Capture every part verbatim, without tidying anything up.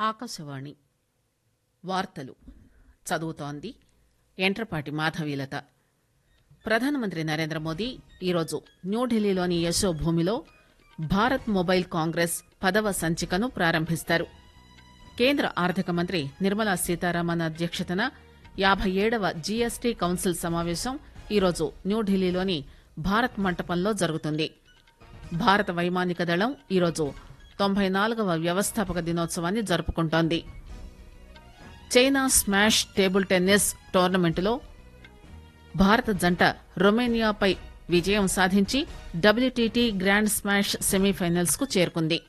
ఆకాశవాణి వార్తలు చదువుతోంది ఎంట్రపాటి మాధవీలత. ప్రధానమంత్రి నరేంద్ర మోదీ ఈరోజు న్యూఢిల్లీలోని యశోభూమిలో భారత్ మొబైల్ కాంగ్రెస్ పదవ సంచికను ప్రారంభిస్తారు. కేంద్ర ఆర్థిక మంత్రి నిర్మలా సీతారామన్ అధ్యక్షతన యాభై ఏడవ జీఎస్టీ కౌన్సిల్ సమావేశం ఈరోజు న్యూఢిల్లీలోని భారత్ మంటపంలో జరుగుతుంది. భారత వైమానిక దళం ఈరోజు తొంభై నాలుగవ వ్యవస్థాపక దినోత్సవాన్ని జరుపుకుంటోంది. చైనా స్మాష్ టేబుల్ టెన్నిస్ టోర్నమెంటులో భారత జంట రొమేనియాపై విజయం సాధించి డబ్ల్యూటీటీ గ్రాండ్ స్మాష్ సెమీఫైనల్స్ కు చేరుకుంది.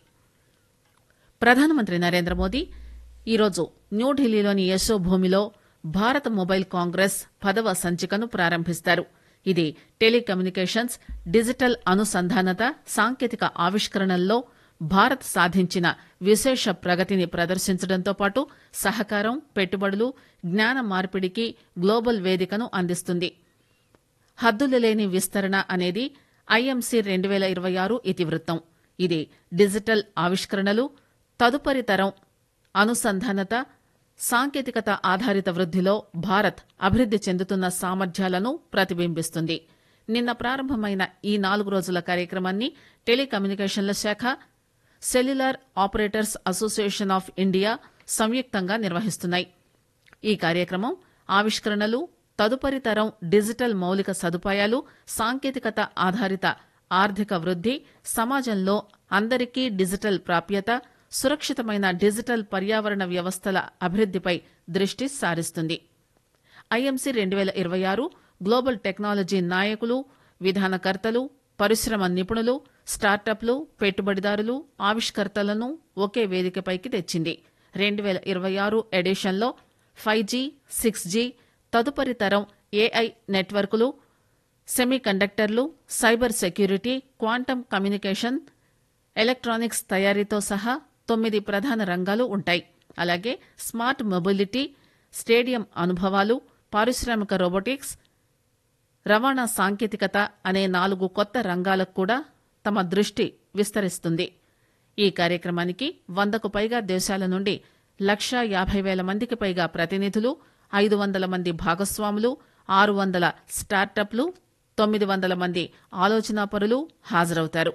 ప్రధానమంత్రి నరేంద్ర మోదీ ఈరోజు న్యూఢిల్లీలోని యశోభూమిలో భారత మొబైల్ కాంగ్రెస్ పదవ సంచికను ప్రారంభిస్తారు. ఇది టెలికమ్యూనికేషన్స్, డిజిటల్ అనుసంధానత, సాంకేతిక ఆవిష్కరణల్లో భారత్ సాధించిన విశేష ప్రగతిని ప్రదర్శించడంతో పాటు సహకారం, పెట్టుబడులు, జ్ఞాన మార్పిడికి గ్లోబల్ వేదికను అందిస్తుంది. హద్దులులేని విస్తరణ అనేది ఐఎంసీ రెండు పేల ఇరవై ఆరు ఇతివృత్తం. ఇది డిజిటల్ ఆవిష్కరణలు, తదుపరి తరం అనుసంధానత, సాంకేతికత ఆధారిత వృద్దిలో భారత్ అభివృద్ది చెందుతున్న సామర్థ్యాలను ప్రతిబింబిస్తుంది. నిన్న ప్రారంభమైన ఈ నాలుగు రోజుల కార్యక్రమాన్ని టెలికమ్యూనికేషన్ల శాఖ, cellular operators association of India సంయుక్తంగా నిర్వహిస్తున్నాయి. ఈ కార్యక్రమం ఆవిష్కరణలు, తదుపరి తరం డిజిటల్ మౌలిక సదుపాయాలు, సాంకేతికత ఆధారిత ఆర్థిక వృద్ది, సమాజంలో అందరికీ డిజిటల్ ప్రాప్యత, సురక్షితమైన డిజిటల్ పర్యావరణ వ్యవస్థల అభివృద్దిపై దృష్టి సారిస్తుంది. ఐఎంసీ రెండు పేల ఇరవై ఆరు గ్లోబల్ టెక్నాలజీ నాయకులు, విధానకర్తలు, పరిశ్రమ నిపుణులు, స్టార్టప్లు, పెట్టుబడిదారులు, ఆవిష్కర్తలను ఒకే వేదికపైకి తెచ్చింది. రెండు పేల ఇరవై ఆరు ఎడిషన్లో ఫైవ్ జీ, సిక్స్ జీ, తదుపరి తరం ఏఐ నెట్వర్కులు, సెమీ కండక్టర్లు, cyber security, quantum communication, electronics తయారీతో సహా తొమ్మిది ప్రధాన రంగాలు ఉంటాయి. అలాగే స్మార్ట్ మొబిలిటీ, స్టేడియం అనుభవాలు, పారిశ్రామిక రోబోటిక్స్, రవాణా సాంకేతికత అనే నాలుగు కొత్త రంగాలకు కూడా తమ దృష్టి విస్తరిస్తుంది. ఈ కార్యక్రమానికి వందకు పైగా దేశాల నుండి లక్షా యాభై వేల మందికి పైగా ప్రతినిధులు, ఐదు వందల మంది భాగస్వాములు, ఆరు వందల స్టార్టప్లు, తొమ్మిది వందల మంది ఆలోచనాపరులు హాజరవుతారు.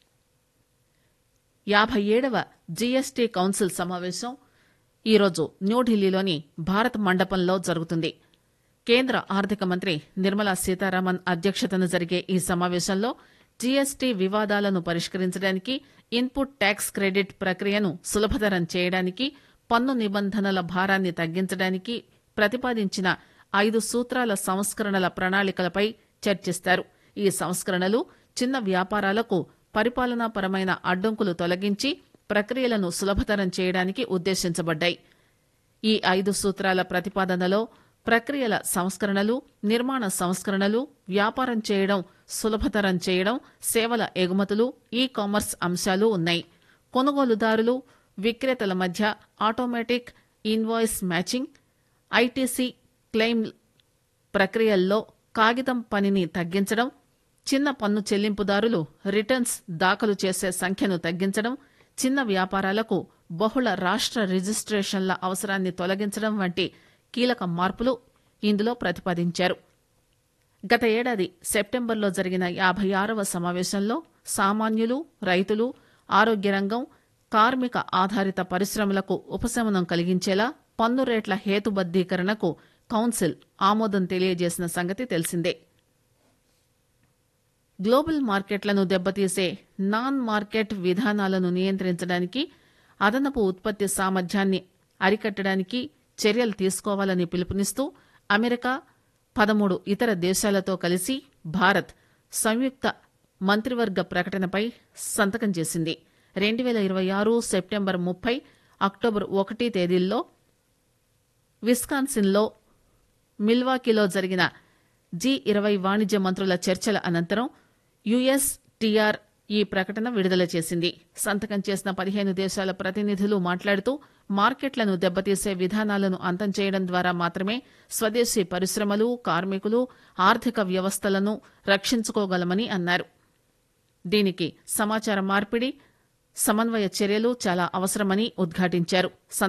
యాభై ఏడవ జీఎస్టీ కౌన్సిల్ సమావేశం ఈరోజు న్యూఢిల్లీలోని భారత్ మండపంలో జరుగుతుంది. కేంద్ర ఆర్థిక మంత్రి నిర్మలా సీతారామన్ అధ్యక్షతన జరిగే ఈ సమావేశంలో జీఎస్టీ వివాదాలను పరిష్కరించడానికి, ఇన్పుట్ ట్యాక్స్ క్రెడిట్ ప్రక్రియను సులభతరం చేయడానికి, పన్ను నిబంధనల భారాన్ని తగ్గించడానికి ప్రతిపాదించిన ఐదు సూత్రాల సంస్కరణల ప్రణాళికలపై చర్చిస్తారు. ఈ సంస్కరణలు చిన్న వ్యాపారాలకు పరిపాలనాపరమైన అడ్డంకులు తొలగించి ప్రక్రియలను సులభతరం చేయడానికి ఉద్దేశించబడ్డాయి. ఈ ఐదు సూత్రాల ప్రతిపాదనలో ప్రక్రియల సంస్కరణలు, నిర్మాణ సంస్కరణలు, వ్యాపారం చేయడం సులభతరం చేయడం, సేవల ఎగుమతులు, ఈ కామర్స్ అంశాలు ఉన్నాయి. కొనుగోలుదారులు, విక్రేతల మధ్య automatic invoice matching, ITC claim ప్రక్రియల్లో కాగితం పనిని తగ్గించడం, చిన్న పన్ను చెల్లింపుదారులు రిటర్న్స్ దాఖలు చేసే సంఖ్యను తగ్గించడం, చిన్న వ్యాపారాలకు బహుళ రాష్ట్ర రిజిస్ట్రేషన్ల అవసరాన్ని తొలగించడం వంటి కీలక మార్పులు ఇందులో ప్రతిపాదించారు. గత ఏడాది సెప్టెంబర్లో జరిగిన యాభై ఆరవ సమావేశంలో సామాన్యులు, రైతులు, ఆరోగ్య రంగం, కార్మిక ఆధారిత పరిశ్రమలకు ఉపశమనం కలిగించేలా పన్ను రేట్ల హేతుబద్దీకరణకు కౌన్సిల్ ఆమోదం తెలియజేసిన సంగతి తెలిసిందే. గ్లోబల్ మార్కెట్లను దెబ్బతీసే నాన్ మార్కెట్ విధానాలను నియంత్రించడానికి, అదనపు ఉత్పత్తి సామర్థ్యాన్ని అరికట్టడానికి చర్యలు తీసుకోవాలని పిలుపునిస్తూ అమెరికా, పదమూడు ఇతర దేశాలతో కలిసి భారత్ సంయుక్త మంత్రివర్గ ప్రకటనపై సంతకం చేసింది. రెండు పేల ఇరవై ఆరు సెప్టెంబర్ ముప్పై, అక్టోబర్ ఒకటి తేదీల్లో విస్కాన్సిన్లో, మిల్వాకీలో జరిగిన జీ ఇరవై వాణిజ్య మంత్రుల చర్చల అనంతరం యుఎస్టీఆర్ ఈ ప్రకటన విడుదల చేసింది. సంతకం చేసిన పదిహేను దేశాల ప్రతినిధులు మాట్లాడుతూ మార్కెట్లను దెబ్బతీసే విధానాలను అంతం చేయడం ద్వారా మాత్రమే స్వదేశీ పరిశ్రమలు, కార్మికులు, ఆర్థిక వ్యవస్థలను రక్షించుకోగలమని అన్నారు. దీనికి సమాచార మార్పిడి, సమన్వయ చర్యలు చాలా అవసరమని ఉద్ఘాటించారు.